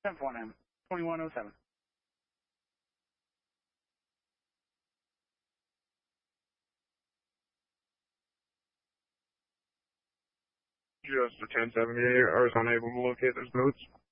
10-4-9, 2107. Just a 1078. I was unable to locate those notes.